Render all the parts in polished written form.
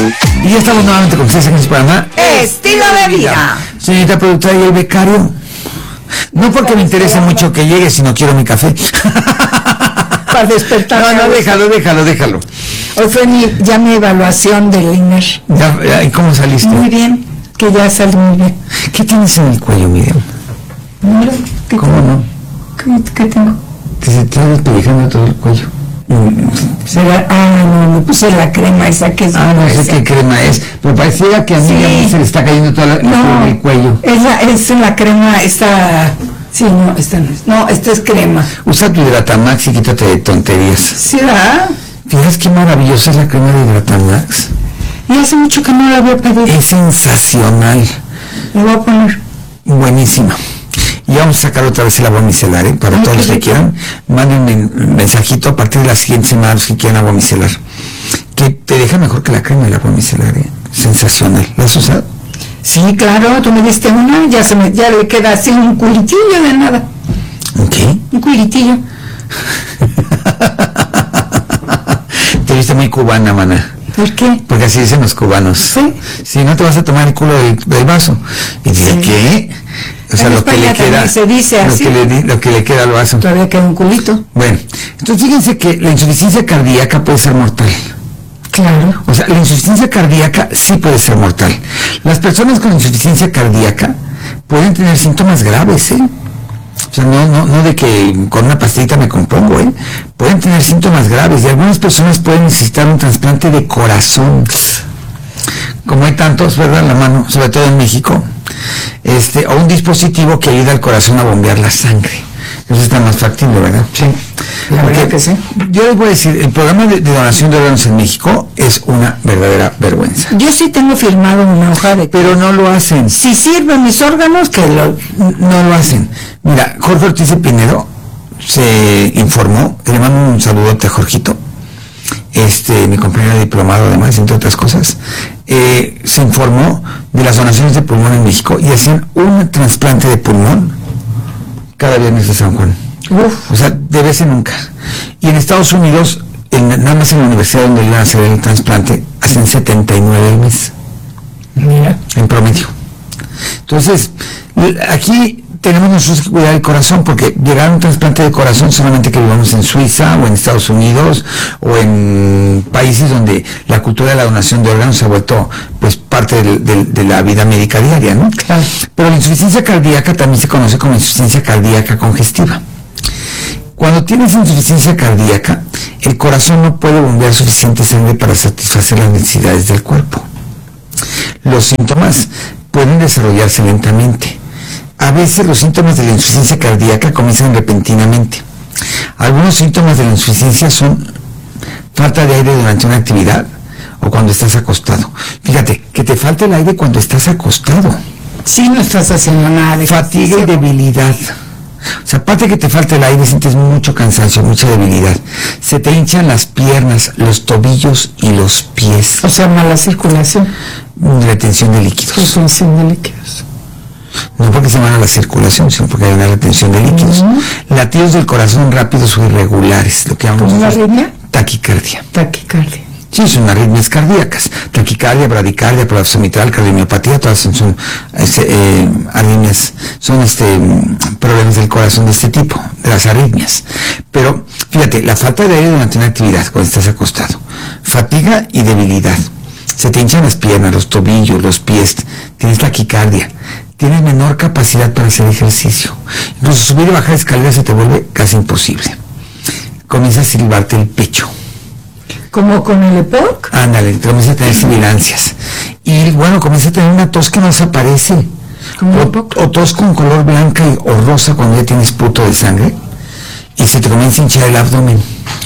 Y ya estamos nuevamente con ustedes en este programa Estilo de Vida. Señorita productora, ¿y el becario? No porque me interesa mucho que llegue, sino quiero mi café. Para despertar. No, déjalo. Hoy fue ya mi evaluación del INER. ¿Y cómo saliste? Muy bien, que ya salí muy bien. ¿Qué tienes en el cuello, Miriam? Mira, ¿qué ¿Cómo tengo? no? ¿Qué tengo? Te se te está despellejando todo el cuello. No, me puse la crema esa que es... No sé qué crema es, pero pareciera que a mí se le está cayendo toda la el cuello. Es la crema, esta... Sí, no, esta no es. No, esta es crema. Usa tu Hidratamax y quítate de tonterías. ¿Sí, verdad? Fíjate qué maravillosa es la crema de Hidratamax. Y hace mucho que no la había pedido. Es sensacional. Le voy a poner. Buenísima. Y vamos a sacar otra vez el agua micelar, para todos los que quieran. Manden un mensajito a partir de la siguiente semana los que quieran agua micelar. Que te deja mejor que la crema del agua micelar, sensacional. ¿La has usado? Sí, claro, tú me diste una, ya le queda así un culitillo de nada. ¿Qué? Un culitillo. Te viste muy cubana, maná. ¿Por qué? Porque así dicen los cubanos. ¿Sí? Si no te vas a tomar el culo del vaso. Y dice, ¿qué? O sea, en lo que le queda, se dice así. lo que le queda al vaso. Todavía queda un culito. Bueno, entonces fíjense que la insuficiencia cardíaca puede ser mortal. Claro. O sea, la insuficiencia cardíaca sí puede ser mortal. Las personas con insuficiencia cardíaca pueden tener síntomas graves, O sea, no de que con una pastillita me compongo, Pueden tener síntomas graves y algunas personas pueden necesitar un trasplante de corazón. Como hay tantos, ¿verdad? En la mano, sobre todo en México. O un dispositivo que ayuda al corazón a bombear la sangre. Eso está más factible, ¿verdad? Sí. La verdad que sí. Yo les voy a decir, el programa de donación de órganos en México es una verdadera vergüenza. Yo sí tengo firmado una hoja de... Pero no lo hacen. Si sirven mis órganos, no lo hacen. Mira, Jorge Ortiz de Pinedo se informó, le mando un saludote a Jorgito, mi compañero de diplomado además, entre otras cosas, se informó de las donaciones de pulmón en México y hacían un trasplante de pulmón cada viernes de San Juan. Uf. O sea, de vez en nunca. Y en Estados Unidos, nada más en la universidad donde iban a hacer el trasplante, hacen 79 al mes. Mira. En promedio. Entonces, aquí tenemos nosotros que cuidar el corazón, porque llegar a un trasplante de corazón solamente que vivamos en Suiza o en Estados Unidos o en países donde la cultura de la donación de órganos se ha vuelto pues parte de la vida médica diaria, ¿no? Claro. Pero la insuficiencia cardíaca también se conoce como insuficiencia cardíaca congestiva. Cuando tienes insuficiencia cardíaca, el corazón no puede bombear suficiente sangre para satisfacer las necesidades del cuerpo. Los síntomas pueden desarrollarse lentamente. A veces los síntomas de la insuficiencia cardíaca comienzan repentinamente. Algunos síntomas de la insuficiencia son falta de aire durante una actividad o cuando estás acostado. Fíjate, que te falta el aire cuando estás acostado. Sí, no estás haciendo nada de Fatiga y debilidad. O sea, aparte que te falta el aire, sientes mucho cansancio, mucha debilidad. Se te hinchan las piernas, los tobillos y los pies. O sea, mala circulación. Retención de líquidos. Retención de líquidos. No porque se mala la circulación, sino porque hay una retención de líquidos. Latidos del corazón rápidos o irregulares, lo que llamamos ¿Una arritmia? Taquicardia. Taquicardia. Sí, son arritmias cardíacas. Taquicardia, bradicardia, prolapso mitral, cardiomiopatía, todas son arritmias, son problemas del corazón de este tipo, de las arritmias. Pero, fíjate, la falta de aire durante una actividad, cuando estás acostado, fatiga y debilidad. Se te hinchan las piernas, los tobillos, los pies, tienes taquicardia, tienes menor capacidad para hacer ejercicio. Incluso subir y bajar escaleras se te vuelve casi imposible. Comienza a silbarte el pecho. ¿Como con el EPOC? Ándale, comienza a tener sibilancias. Y bueno, comienza a tener una tos que no desaparece. O tos con color blanca o rosa cuando ya tienes puto de sangre. Y se te comienza a hinchar el abdomen.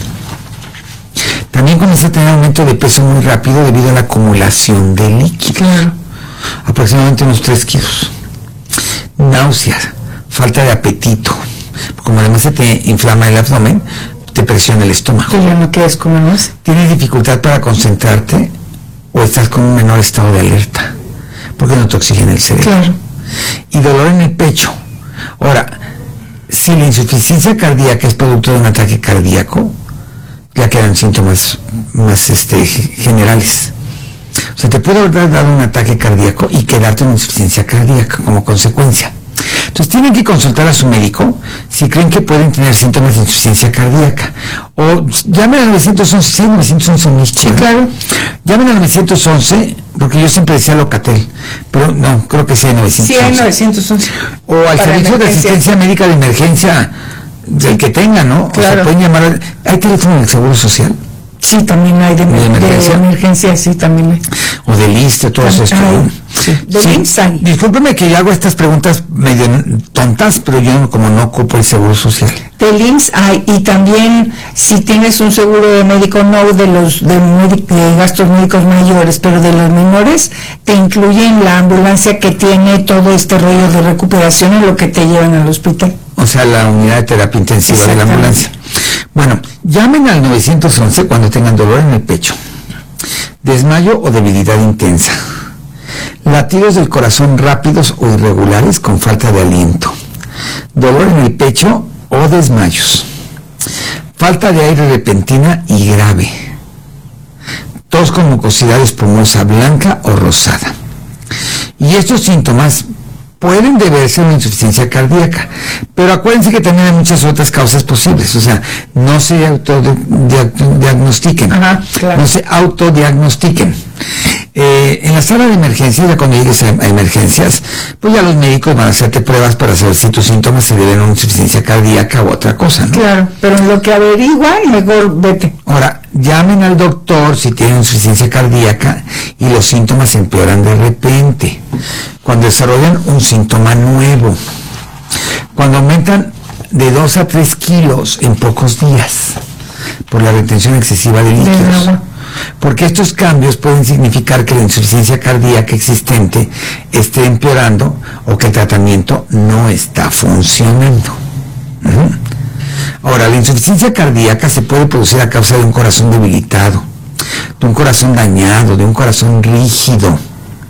También comienza a tener aumento de peso muy rápido debido a la acumulación de líquido. Claro. Aproximadamente unos 3 kilos. Náuseas, falta de apetito. Como además se te inflama el abdomen, te presiona el estómago. ¿Tú ya no quieres comer más? ¿Tienes dificultad para concentrarte o estás con un menor estado de alerta? Porque no te oxigena el cerebro. Claro. Y dolor en el pecho. Ahora, si la insuficiencia cardíaca es producto de un ataque cardíaco, ya quedan síntomas más generales. O sea, te puede haber dado un ataque cardíaco y quedarte en insuficiencia cardíaca como consecuencia. Entonces tienen que consultar a su médico si creen que pueden tener síntomas de insuficiencia cardíaca. O llamen al 911, sí, 911 en Michigan. Sí, claro. Llamen al 911, porque yo siempre decía Locatel, pero no, creo que sí hay 911. Sí, hay 911. O al servicio de asistencia médica de emergencia, del que tenga, ¿no? Claro. O sea, pueden llamar, ¿hay teléfono del Seguro Social? Sí, también hay de emergencia. De emergencia, sí, también hay. O del ISSSTE, todos estos. Sí, del IMSS hay. Discúlpeme que yo hago estas preguntas medio tontas, pero yo como no ocupo el Seguro Social. Del IMSS hay, y también si tienes un seguro de médico, no de los de gastos médicos mayores, pero de los menores, te incluyen la ambulancia que tiene todo este rollo de recuperación en lo que te llevan al hospital. O sea, la unidad de terapia intensiva de la ambulancia. Bueno, llamen al 911 cuando tengan dolor en el pecho, desmayo o debilidad intensa, latidos del corazón rápidos o irregulares con falta de aliento, dolor en el pecho o desmayos, falta de aire repentina y grave, tos con mucosidad espumosa blanca o rosada. Y estos síntomas pueden deberse a una insuficiencia cardíaca, pero acuérdense que también hay muchas otras causas posibles, o sea, no se autodiagnostiquen, claro. No se autodiagnostiquen. En la sala de emergencias, ya cuando llegues a emergencias, pues ya los médicos van a hacerte pruebas para saber si tus síntomas se deben a una insuficiencia cardíaca u otra cosa, ¿no? Claro, pero en lo que averiguan, mejor vete. Ahora, llamen al doctor si tienen insuficiencia cardíaca y los síntomas empeoran de repente, cuando desarrollan un síntoma nuevo, cuando aumentan de 2 a 3 kilos en pocos días por la retención excesiva de líquidos. Porque estos cambios pueden significar que la insuficiencia cardíaca existente esté empeorando o que el tratamiento no está funcionando. Ahora, la insuficiencia cardíaca se puede producir a causa de un corazón debilitado, de un corazón dañado, de un corazón rígido.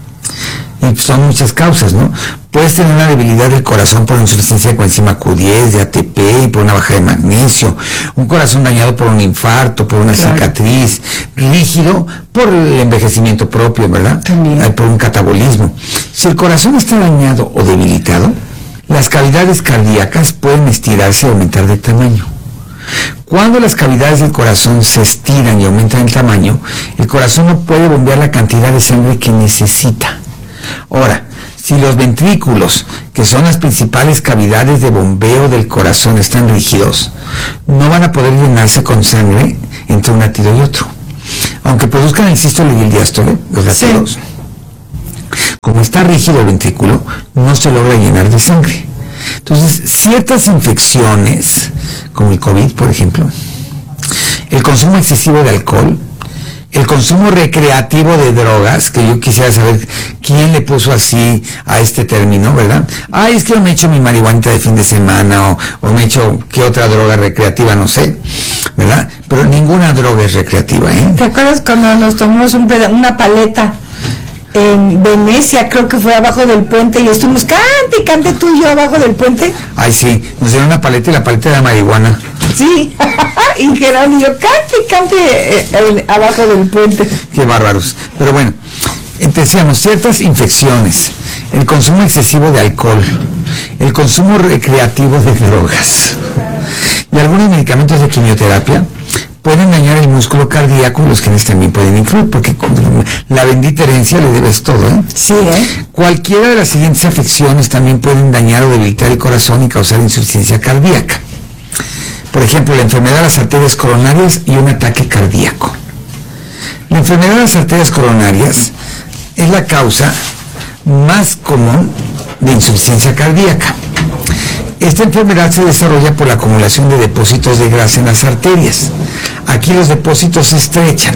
Y son muchas causas, ¿no? Puedes tener una debilidad del corazón por insuficiencia de coenzima Q10, de ATP, por una baja de magnesio, un corazón dañado por un infarto, por una cicatriz, rígido por el envejecimiento propio, ¿verdad? También. Por un catabolismo. Si el corazón está dañado o debilitado, las cavidades cardíacas pueden estirarse y aumentar de tamaño. Cuando las cavidades del corazón se estiran y aumentan el tamaño, el corazón no puede bombear la cantidad de sangre que necesita. Ahora, si los ventrículos, que son las principales cavidades de bombeo del corazón, están rígidos, no van a poder llenarse con sangre entre un latido y otro. Aunque produzcan el sístole y el diástole, los latidos. Sí. Como está rígido el ventrículo, no se logra llenar de sangre. Entonces, ciertas infecciones, como el COVID, por ejemplo, el consumo excesivo de alcohol, el consumo recreativo de drogas, que yo quisiera saber quién le puso así a este término, ¿verdad? Ay, es que yo me echo mi marihuanita de fin de semana, o me echo qué otra droga recreativa, no sé, ¿verdad? Pero ninguna droga es recreativa, ¿eh? ¿Te acuerdas cuando nos tomamos una paleta en Venecia, creo que fue abajo del puente, y estuvimos cante tú y yo abajo del puente? Ay, sí, nos dieron una paleta y la paleta de marihuana. Sí, y Gerardo y yo cante abajo del puente. Qué bárbaros. Pero bueno, decíamos, ciertas infecciones, el consumo excesivo de alcohol, el consumo recreativo de drogas y algunos medicamentos de quimioterapia pueden dañar el músculo cardíaco y los genes también pueden influir, porque con la bendita herencia le debes todo, ¿eh? Sí, ¿eh? Cualquiera de las siguientes afecciones también pueden dañar o debilitar el corazón y causar insuficiencia cardíaca. Por ejemplo, la enfermedad de las arterias coronarias y un ataque cardíaco. La enfermedad de las arterias coronarias es la causa más común de insuficiencia cardíaca. Esta enfermedad se desarrolla por la acumulación de depósitos de grasa en las arterias. Aquí los depósitos se estrechan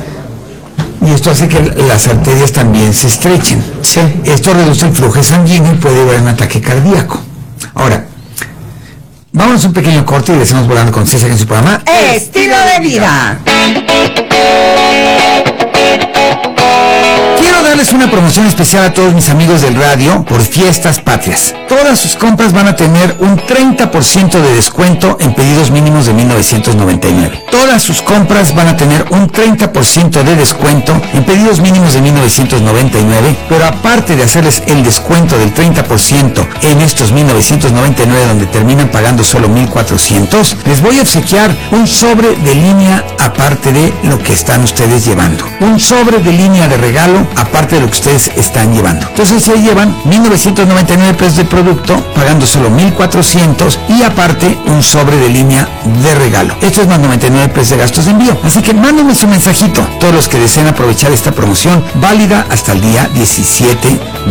y esto hace que las arterias también se estrechen. Sí. Esto reduce el flujo sanguíneo y puede llevar a un ataque cardíaco. Ahora, vamos a un pequeño corte y regresamos volando con César en su programa Estilo de Vida. Quiero darles es una promoción especial a todos mis amigos del radio por Fiestas Patrias. Todas sus compras van a tener un 30% de descuento en pedidos mínimos de 1999. Todas sus compras van a tener un 30% de descuento en pedidos mínimos de 1999, pero aparte de hacerles el descuento del 30% en estos 1999 donde terminan pagando solo 1,400, les voy a obsequiar un sobre de línea aparte de lo que están ustedes llevando. Un sobre de línea de regalo aparte de lo que ustedes están llevando. Entonces se llevan 1,999 pesos de producto pagando solo 1,400 y aparte un sobre de línea de regalo. Esto es más 99 pesos de gastos de envío. Así que mándenme su mensajito, todos los que deseen aprovechar esta promoción válida hasta el día 17